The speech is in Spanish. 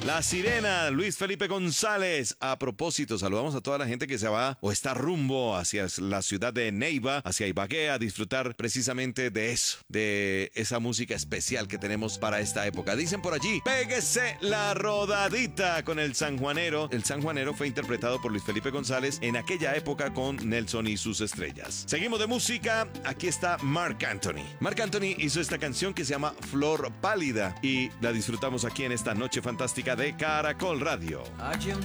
La Sirena, Luis Felipe González. A propósito, saludamos a toda la gente que se va o está rumbo hacia la ciudad de Neiva, hacia Ibagué, a disfrutar precisamente de eso, de esa música especial que tenemos para esta época. Dicen por allí, péguese la rodadita con el sanjuanero. El sanjuanero fue interpretado por Luis Felipe González en aquella época con Nelson y sus estrellas. Seguimos de música, aquí está Marc Anthony. Marc Anthony hizo esta canción que se llama Flor Pálida y la disfrutamos aquí en esta noche fantástica de Caracol Radio.